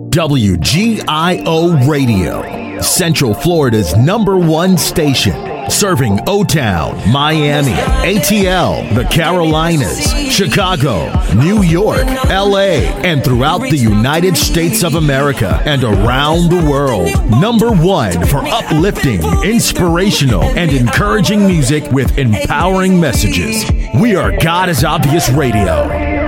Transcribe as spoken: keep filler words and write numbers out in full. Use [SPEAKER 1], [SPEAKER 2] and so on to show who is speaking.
[SPEAKER 1] W G I O Radio, Central Florida's number one station. Serving O-Town, Miami, A T L, the Carolinas, Chicago, New York, L A, and throughout the United States of America and around the world. Number one for uplifting, inspirational, and encouraging music with empowering messages. We are God is Obvious Radio.